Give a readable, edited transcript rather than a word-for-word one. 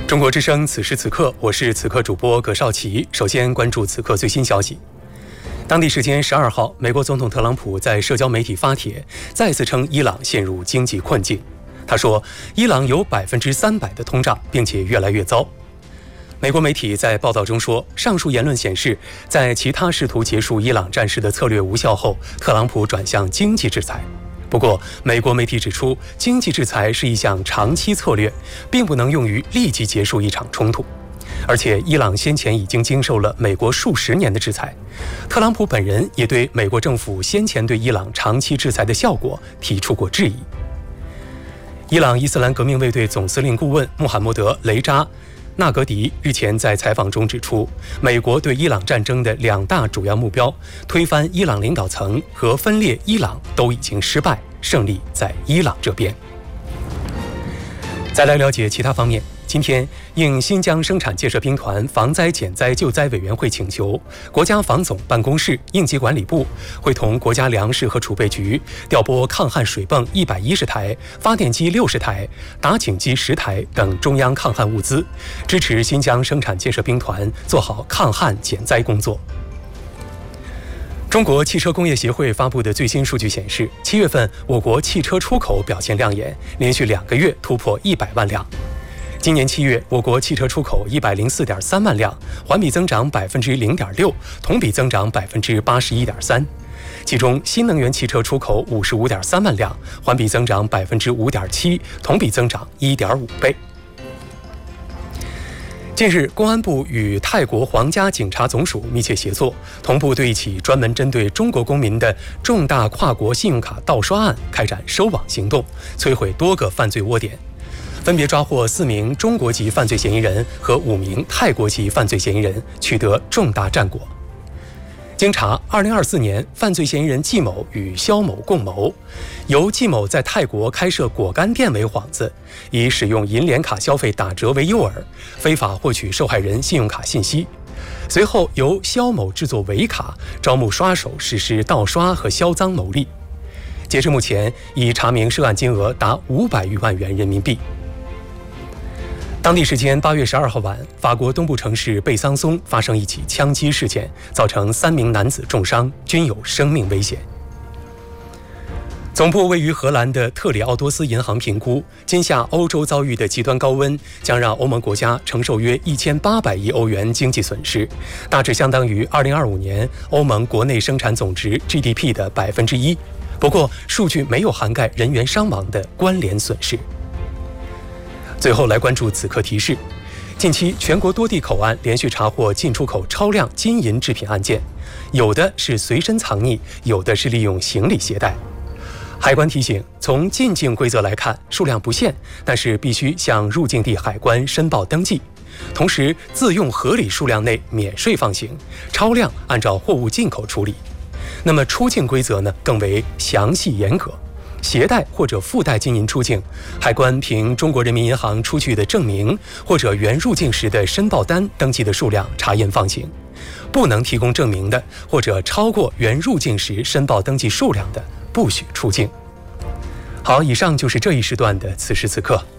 中国之声，此时此刻，我是此刻主播葛绍奇。首先关注此刻最新消息。当地时间12号，美国总统特朗普在社交媒体发帖，再次称伊朗陷入经济困境。他说，伊朗有300%的通胀，并且越来越糟。美国媒体在报道中说，上述言论显示，在其他试图结束伊朗战事的策略无效后，特朗普转向经济制裁。不过，美国媒体指出，经济制裁是一项长期策略，并不能用于立即结束一场冲突。而且，伊朗先前已经经受了美国数十年的制裁。特朗普本人也对美国政府先前对伊朗长期制裁的效果提出过质疑。伊朗伊斯兰革命卫队总司令顾问穆罕默德·雷扎·纳格迪日前在采访中指出，美国对伊朗战争的2大主要目标——推翻伊朗领导层和分裂伊朗——都已经失败，胜利在伊朗这边。再来了解其他方面。今天，应新疆生产建设兵团防灾减灾救灾委员会请求，国家防总办公室、应急管理部会同国家粮食和储备局调拨抗旱水泵110台、发电机60台、打井机10台等中央抗旱物资，支持新疆生产建设兵团做好抗旱减灾工作。中国汽车工业协会发布的最新数据显示，7月份我国汽车出口表现亮眼，连续2个月突破100万辆。今年7月，我国汽车出口104.3万辆，环比增长0.6%，同比增长81.3%。其中，新能源汽车出口55.3万辆，环比增长5.7%，同比增长1.5倍。近日，公安部与泰国皇家警察总署密切协作，同步对一起专门针对中国公民的重大跨国信用卡盗刷案开展收网行动，摧毁多个犯罪窝点。分别抓获4名中国籍犯罪嫌疑人和5名泰国籍犯罪嫌疑人，取得重大战果。经查，2024年，犯罪嫌疑人季某与肖某共谋，由季某在泰国开设果干店为幌子，以使用银联卡消费打折为诱饵，非法获取受害人信用卡信息。随后由肖某制作伪卡，招募刷手实施盗刷和销赃牟利。截至目前，已查明涉案金额达500余万元人民币。当地时间8月12号晚，法国东部城市贝桑松发生一起枪击事件，造成3名男子重伤，均有生命危险。总部位于荷兰的特里奥多斯银行评估，今夏欧洲遭遇的极端高温将让欧盟国家承受约1800亿欧元经济损失，大致相当于2025年欧盟国内生产总值 GDP 的1%。不过，数据没有涵盖人员伤亡的关联损失。最后来关注此刻提示：近期全国多地口岸连续查获进出口超量金银制品案件，有的是随身藏匿，有的是利用行李携带。海关提醒，从进境规则来看，数量不限，但是必须向入境地海关申报登记。同时，自用合理数量内免税放行，超量按照货物进口处理。那么出境规则呢，更为详细严格。携带或者附带金银出境，海关凭中国人民银行出具的证明或者原入境时的申报单登记的数量查验放行，不能提供证明的或者超过原入境时申报登记数量的，不许出境。好，以上就是这一时段的此时此刻。